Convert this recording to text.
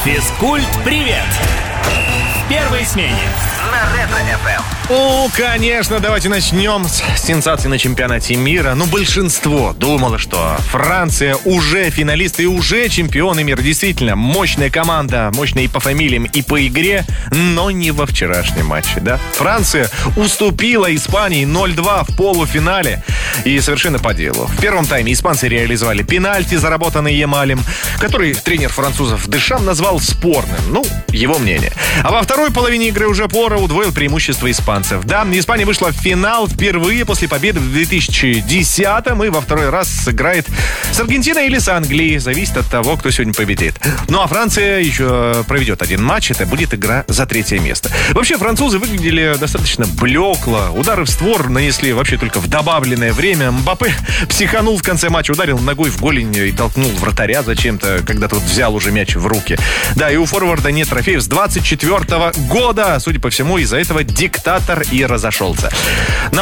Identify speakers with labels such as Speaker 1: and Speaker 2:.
Speaker 1: Физкульт-привет! В первой смене на Ретро-ФМ.
Speaker 2: Конечно, давайте начнем с сенсации на чемпионате мира. Большинство думало, что Франция уже финалист и уже чемпионы мира. Действительно, мощная команда, мощная и по фамилиям, и по игре, но не во вчерашнем матче, да? Франция уступила Испании 0-2 в полуфинале. И совершенно по делу. В первом тайме испанцы реализовали пенальти, заработанные Ямалем, который тренер французов Дешам назвал спорным. Его мнение. А во второй половине игры уже Поро удвоил преимущество испанцев. Да, Испания вышла в финал впервые после победы в 2010-м и во второй раз сыграет с Аргентиной или с Англией. Зависит от того, кто сегодня победит. А Франция еще проведет один матч. Это будет игра за третье место. Вообще, французы выглядели достаточно блекло. Удары в створ нанесли вообще только в добавленное время. Мбаппе психанул в конце матча, ударил ногой в голень и толкнул вратаря зачем-то, когда тот взял уже мяч в руки. Да, и у форварда нет трофеев с 24-го года. Судя по всему, из-за этого диктатор и разошелся.